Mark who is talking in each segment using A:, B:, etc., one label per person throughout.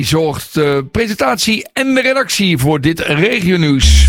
A: Zorgt de presentatie en de redactie voor dit regionieuws.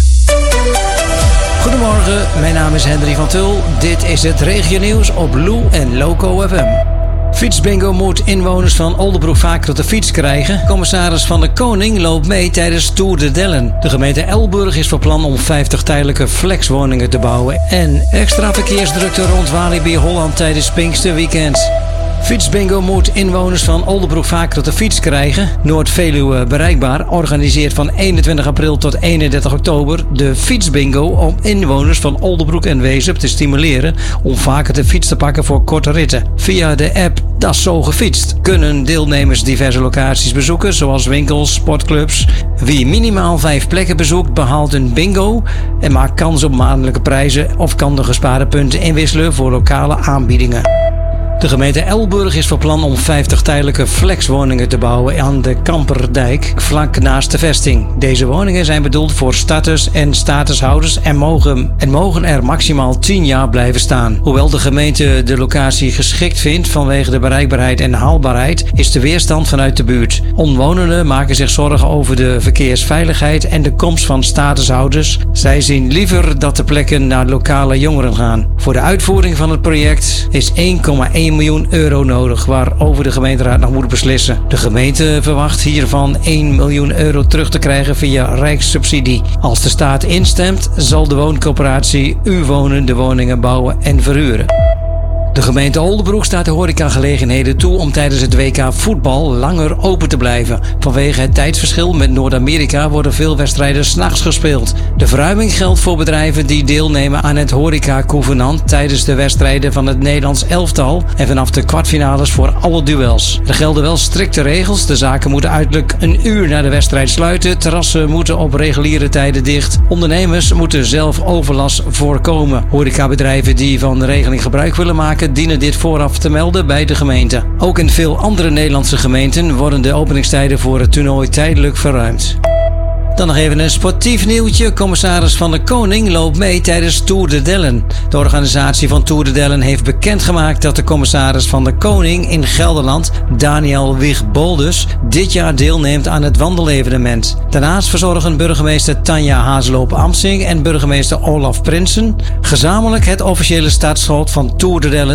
B: Goedemorgen, mijn naam is Henry van Tul. Dit is het regionieuws op Lou en Loco FM. Fietsbingo moet inwoners van Oldebroek vaker op de fiets krijgen. Commissaris Van de Koning loopt mee tijdens Tour de Dellen. De gemeente Elburg is van plan om 50 tijdelijke flexwoningen te bouwen. En extra verkeersdrukte rond Walibi Holland tijdens Pinksterweekend. Fietsbingo moet inwoners van Oldebroek vaker op de fiets krijgen. Noord-Veluwe bereikbaar organiseert van 21 april tot 31 oktober de Fietsbingo om inwoners van Oldebroek en Wezep te stimuleren om vaker de fiets te pakken voor korte ritten. Via de app Das Zo Gefietst kunnen deelnemers diverse locaties bezoeken, zoals winkels, sportclubs. Wie minimaal 5 plekken bezoekt, behaalt een bingo en maakt kans op maandelijke prijzen of kan de gespaarde punten inwisselen voor lokale aanbiedingen. De gemeente Elburg is van plan om 50 tijdelijke flexwoningen te bouwen aan de Kamperdijk, vlak naast de vesting. Deze woningen zijn bedoeld voor starters en statushouders en mogen er maximaal 10 jaar blijven staan. Hoewel de gemeente de locatie geschikt vindt vanwege de bereikbaarheid en haalbaarheid, is de weerstand vanuit de buurt. Omwonenden maken zich zorgen over de verkeersveiligheid en de komst van statushouders. Zij zien liever dat de plekken naar lokale jongeren gaan. Voor de uitvoering van het project is 1,1 miljoen euro nodig, waarover de gemeenteraad nog moet beslissen. De gemeente verwacht hiervan 1 miljoen euro terug te krijgen via rijkssubsidie. Als de staat instemt, zal de wooncoöperatie U-Wonen de woningen bouwen en verhuren. De gemeente Oldebroek staat de horecagelegenheden toe om tijdens het WK voetbal langer open te blijven. Vanwege het tijdsverschil met Noord-Amerika worden veel wedstrijden 's nachts gespeeld. De verruiming geldt voor bedrijven die deelnemen aan het horeca-convenant tijdens de wedstrijden van het Nederlands elftal en vanaf de kwartfinales voor alle duels. Er gelden wel strikte regels. De zaken moeten uiterlijk een uur na de wedstrijd sluiten. Terrassen moeten op reguliere tijden dicht. Ondernemers moeten zelf overlast voorkomen. Horecabedrijven die van de regeling gebruik willen maken, dienen dit vooraf te melden bij de gemeente. Ook in veel andere Nederlandse gemeenten worden de openingstijden voor het toernooi tijdelijk verruimd. Dan nog even een sportief nieuwtje. Commissaris Van de Koning loopt mee tijdens Tour de Dellen. De organisatie van Tour de Dellen heeft bekendgemaakt dat de commissaris Van de Koning in Gelderland, Daniel Wigboldus, dit jaar deelneemt aan het wandelevenement. Daarnaast verzorgen burgemeester Tanja Hazeloop-Amsing en burgemeester Olaf Prinsen gezamenlijk het officiële startschot van Tour de Dellen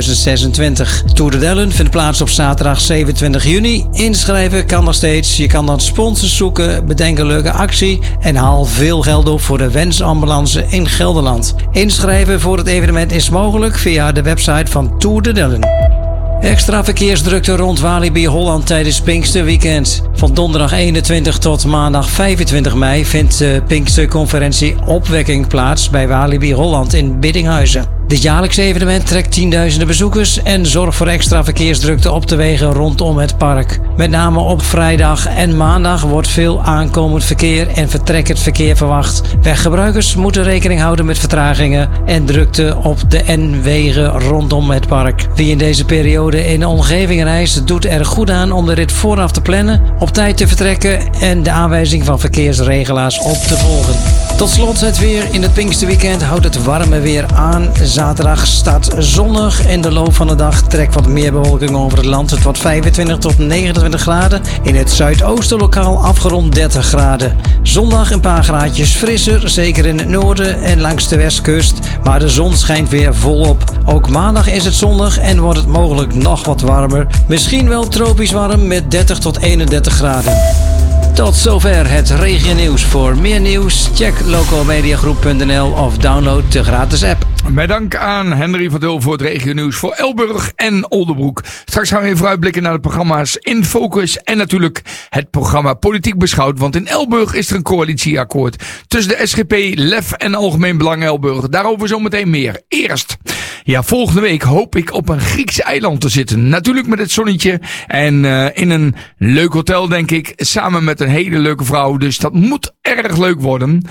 B: 2026. Tour de Dellen vindt plaats op zaterdag 27 juni. Inschrijven kan nog steeds. Je kan dan sponsors zoeken, bedenken leuke actie en haal veel geld op voor de Wensambulance in Gelderland. Inschrijven voor het evenement is mogelijk via de website van Tour de Dellen. Extra verkeersdrukte rond Walibi Holland tijdens Pinksterweekend. Van donderdag 21 tot maandag 25 mei vindt de Pinksterconferentie Opwekking plaats bij Walibi Holland in Biddinghuizen. Dit jaarlijkse evenement trekt tienduizenden bezoekers en zorgt voor extra verkeersdrukte op de wegen rondom het park. Met name op vrijdag en maandag wordt veel aankomend verkeer en vertrekkend verkeer verwacht. Weggebruikers moeten rekening houden met vertragingen en drukte op de N-wegen rondom het park. Wie in deze periode in de omgeving reist, doet er goed aan om de rit vooraf te plannen, op tijd te vertrekken en de aanwijzing van verkeersregelaars op te volgen. Tot slot het weer. In het Pinksterweekend houdt het warme weer aan. Zaterdag staat zonnig. In de loop van de dag trekt wat meer bewolking over het land. Het wordt 25 tot 29 graden. In het zuidoosten lokaal afgerond 30 graden. Zondag een paar graadjes frisser. Zeker in het noorden en langs de westkust. Maar de zon schijnt weer volop. Ook maandag is het zonnig en wordt het mogelijk nog wat warmer. Misschien wel tropisch warm met 30 tot 31 graden. Tot zover het regionieuws. Voor meer nieuws check localmediagroep.nl of download de gratis app.
A: Met dank aan Henry van Dul voor het regionieuws voor Elburg en Oldebroek. Straks gaan we even vooruitblikken naar de programma's In Focus en natuurlijk het programma Politiek Beschouwd. Want in Elburg is er een coalitieakkoord tussen de SGP, LEF en Algemeen Belang Elburg. Daarover zometeen meer. Eerst, ja, volgende week hoop ik op een Griekse eiland te zitten. Natuurlijk met het zonnetje en in een leuk hotel, denk ik, samen met een hele leuke vrouw. Dus dat moet erg leuk worden.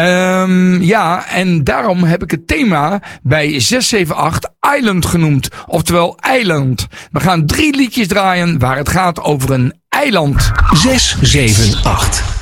A: Ja, en daarom heb ik het thema bij 678 Island genoemd. Oftewel eiland. We gaan 3 liedjes draaien waar het gaat over een eiland.
C: 678